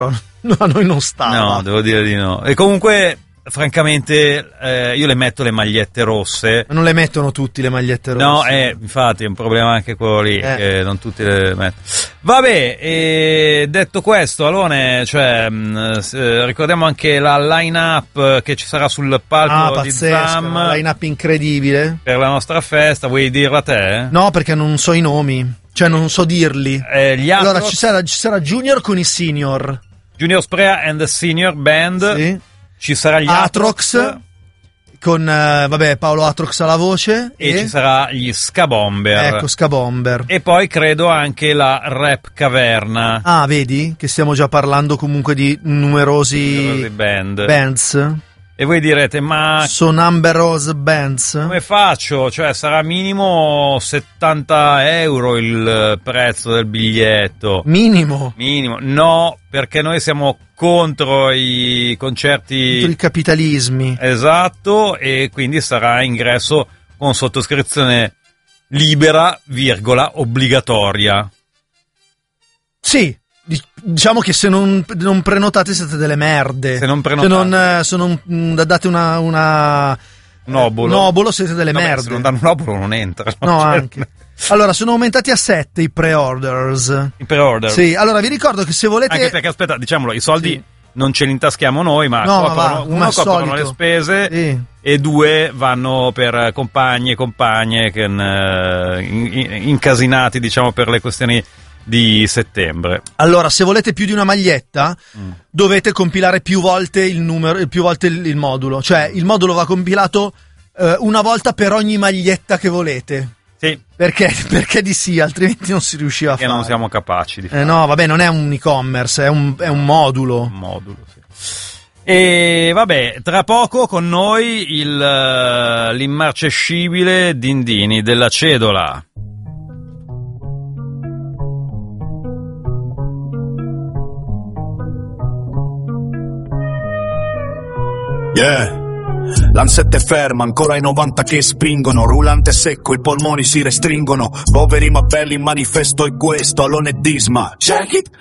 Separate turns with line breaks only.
No, a noi non stava.
No, devo dire di no. E comunque, francamente, io le metto le magliette rosse.
Ma non le mettono tutti le magliette rosse.
No, infatti è un problema anche quello lì, che non tutti le mettono. Vabbè, e detto questo, Alone, cioè, ricordiamo anche la line-up che ci sarà sul palco di Zam.
Una line-up incredibile.
Per la nostra festa, vuoi dirla te?
No, perché non so i nomi, cioè non so dirli. Allora, ci sarà Junior con i Senior.
Junior Sprea and the Senior Band.
Sì.
Ci sarà gli
Atrox con Paolo Atrox alla voce
e ci sarà gli Ska Bomber.
Ecco, Ska Bomber.
E poi credo anche la Rap Caverna.
Ah, vedi che stiamo già parlando comunque di numerosi bands.
E voi direte, ma
sono numerose bands.
Come faccio? Cioè, sarà minimo 70 euro il prezzo del biglietto.
Minimo?
No, perché noi siamo contro i concerti,
contro i capitalismi.
Esatto, e quindi sarà ingresso con sottoscrizione libera, obbligatoria.
Sì. Diciamo che se non prenotate siete delle merde.
Se non prenotate,
se non date un obolo siete delle merde.
Se non danno un obolo non entra.
No, anche. Allora, sono aumentati a 7 i pre-orders.
I pre-order.
Sì, allora vi ricordo che se volete...
Anche perché, aspetta, diciamolo, i soldi non ce li intaschiamo noi, ma coprono le spese, e 2 vanno per compagni e compagne che incasinati, diciamo, per le questioni di settembre.
Allora, se volete più di una maglietta, dovete compilare più volte il modulo. Cioè, il modulo va compilato una volta per ogni maglietta che volete.
Sì.
Perché di sì, altrimenti non si riusciva a fare.
E non siamo capaci di fare.
No, vabbè, non è un e-commerce, è un modulo.
Un modulo, sì. E vabbè, tra poco con noi l'immarcescibile Dindini della Cedola.
Yeah. L'Ansette è ferma, ancora i 90 che spingono. Rulante secco, i polmoni si restringono. Poveri ma belli, il manifesto è questo. Alone e Disma, check it.